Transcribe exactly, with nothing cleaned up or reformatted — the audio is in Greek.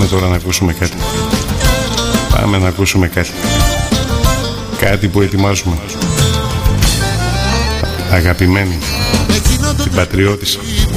Πάμε τώρα να ακούσουμε κάτι. Πάμε να ακούσουμε κάτι. Κάτι που ετοιμάζουμε. Αγαπημένη, την πατριώτισσα.